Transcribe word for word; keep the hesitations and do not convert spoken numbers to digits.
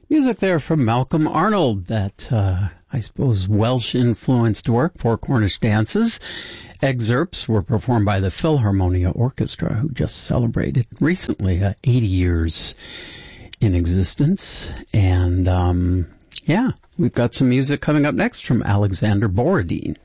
Music there from Malcolm Arnold, that, uh, I suppose, Welsh-influenced work, Four Cornish Dances. Excerpts were performed by the Philharmonia Orchestra, who just celebrated recently uh, eighty years in existence. And, um, yeah, we've got some music coming up next from Alexander Borodin.